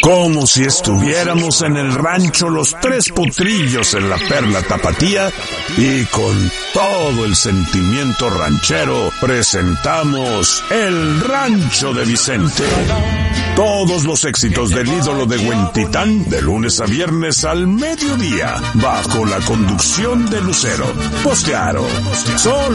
Como si estuviéramos en el rancho Los Tres Potrillos en la Perla Tapatía, y con todo el sentimiento ranchero presentamos El Rancho de Vicente. Todos los éxitos del ídolo de Huentitán, de lunes a viernes al mediodía, bajo la conducción de Lucero. Postearon. Solo